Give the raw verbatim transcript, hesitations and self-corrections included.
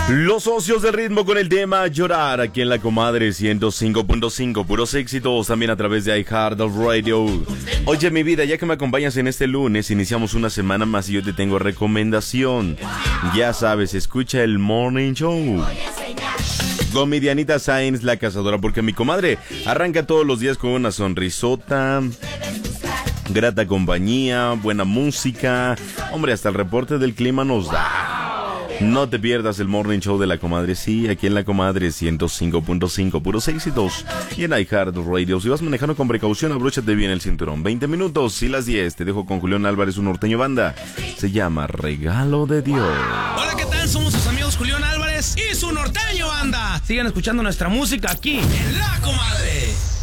Los socios del ritmo con el tema Llorar aquí en la Comadre ciento cinco punto cinco, puros éxitos también a través de iHeartRadio. Oye mi vida, ya que me acompañas en este lunes, iniciamos una semana más y yo te tengo recomendación. Ya sabes, escucha el Morning Show con mi Dianita Sainz, la cazadora, porque mi comadre arranca todos los días con una sonrisota, grata compañía, buena música. Hombre, hasta el reporte del clima nos da. No te pierdas el Morning Show de la Comadre, sí, aquí en la Comadre ciento cinco punto cinco, puros éxitos. Y en iHeartRadio, si vas manejando con precaución, abróchate bien el cinturón. veinte minutos y las diez, te dejo con Julián Álvarez, un norteño banda. Se llama Regalo de Dios. Hola, ¿qué tal? Somos sus amigos Julián Álvarez y su norteño banda. Sigan escuchando nuestra música aquí en la Comadre.